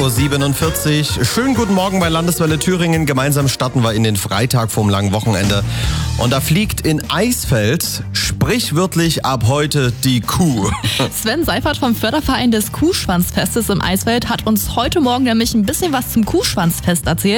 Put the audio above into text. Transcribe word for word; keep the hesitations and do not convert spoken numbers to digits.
Uhr siebenundvierzig. Schönen guten Morgen bei Landeswelle Thüringen. Gemeinsam starten wir in den Freitag vom langen Wochenende. Und da fliegt in Eisfeld sprichwörtlich ab heute die Kuh. Sven Seifert vom Förderverein des Kuhschwanzfestes im Eisfeld hat uns heute Morgen nämlich ein bisschen was zum Kuhschwanzfest erzählt.